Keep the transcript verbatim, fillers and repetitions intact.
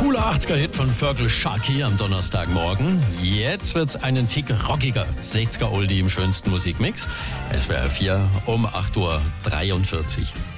Cooler achtziger-Hit von Fergal Sharkey am Donnerstagmorgen. Jetzt wird's einen Tick rockiger. sechziger-Oldie im schönsten Musikmix. S W R vier um acht Uhr dreiundvierzig.